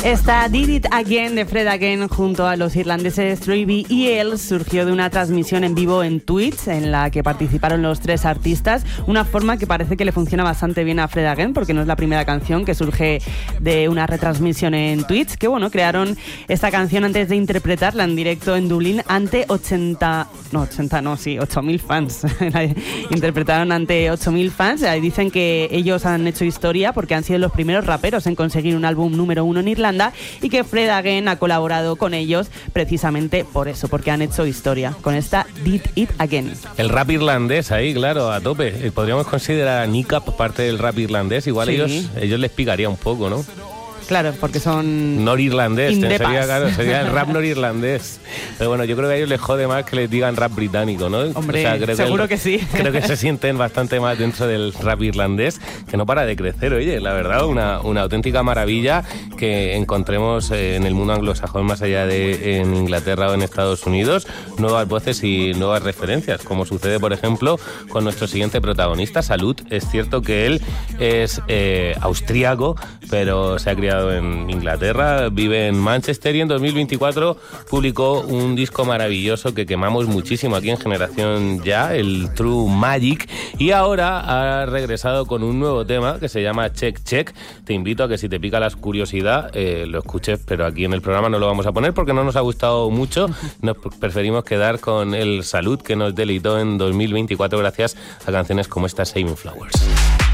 Esta Did It Again de Fred Again junto a los irlandeses Troy y él surgió de una transmisión en vivo en Twitch en la que participaron los tres artistas, una forma que parece que le funciona bastante bien a Fred Again porque no es la primera canción que surge de una retransmisión en Twitch, que bueno, crearon esta canción antes de interpretarla en directo en Dublín ante 8.000 fans. La interpretaron ante 8.000 fans. Dicen que ellos han hecho historia porque han sido los primeros raperos en conseguir un álbum número 1 en Irlanda y que Fred Again ha colaborado con ellos precisamente por eso, porque han hecho historia con esta Did It Again. El rap irlandés ahí, claro, a tope. Podríamos considerar a Nick Up parte del rap irlandés. Igual sí. ellos les picaría un poco, ¿no? Claro, porque son norirlandés, sería el rap norirlandés. Pero bueno, yo creo que a ellos les jode más que les digan rap británico, ¿no? Hombre, seguro que sí. Creo que se sienten bastante más dentro del rap irlandés, que no para de crecer, oye, la verdad, una auténtica maravilla que encontremos en el mundo anglosajón, más allá de en Inglaterra o en Estados Unidos, nuevas voces y nuevas referencias, como sucede, por ejemplo, con nuestro siguiente protagonista, Salud. Es cierto que él es austríaco, pero se ha criado en Inglaterra, vive en Manchester y en 2024 publicó un disco maravilloso que quemamos muchísimo aquí en Generación Ya, el True Magic, y ahora ha regresado con un nuevo tema que se llama Check Check. Te invito a que si te pica la curiosidad lo escuches, pero aquí en el programa no lo vamos a poner porque no nos ha gustado mucho. Nos preferimos quedar con el Salud que nos deleitó en 2024 gracias a canciones como esta Saving Flowers.